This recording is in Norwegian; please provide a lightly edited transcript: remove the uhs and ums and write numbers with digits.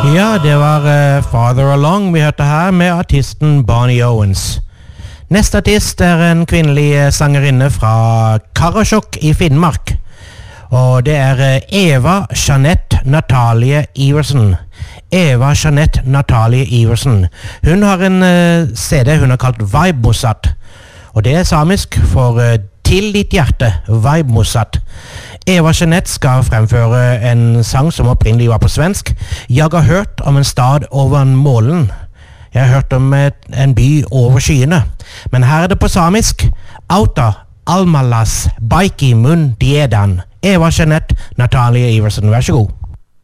Ja, det var Farther Along vi hørte her med artisten Bonnie Owens. Neste artist er en kvinnelig sangerinne fra Karasjok i Finnmark. Og det er Eva Jeanette Natalie Iversen. Eva Jeanette Natalie Iversen. Hun har en CD hun har kalt Vibe Mossad. Og det er samisk for Til ditt hjerte, Vibe Mossad. Eva Jeanette skal fremføre en sang som opprinnelig var på svensk. Jeg har hørt om en stad over målen. Jeg har hørt om en by over skyene. Men her er det på samisk. Auta Almalas Baiki Mun Diedan. Eva Jeanette Natalie Iversen, vær så god.